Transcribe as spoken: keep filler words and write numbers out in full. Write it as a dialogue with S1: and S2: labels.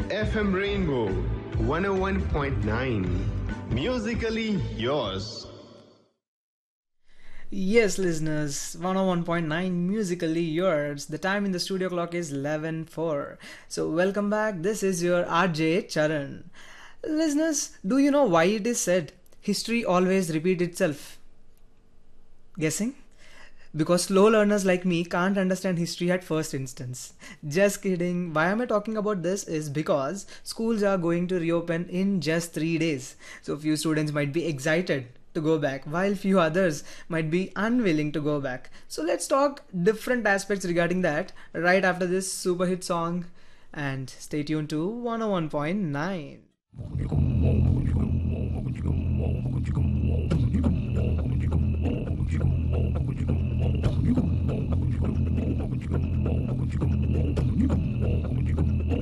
S1: F M Rainbow one oh one point nine. Musically yours.
S2: Yes, listeners, one oh one point nine musically yours. The time in the studio clock is eleven four. So, welcome back. This is your R J Charan. Listeners, do you know why it is said history always repeats itself? Guessing? Because slow learners like me can't understand history at first instance. Just kidding. Why am I talking about this is because schools are going to reopen in just three days. So few students might be excited to go back while few others might be unwilling to go back. So let's talk different aspects regarding that right after this super hit song and stay tuned to one oh one point nine.